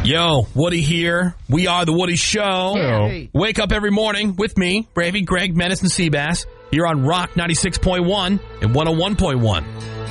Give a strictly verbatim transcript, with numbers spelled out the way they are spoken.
Yo, Woody here. We are the Woody Show. Hey. Wake up every morning with me, Bravey, Greg, Menace, and Seabass, here on Rock ninety-six point one and one oh one point one.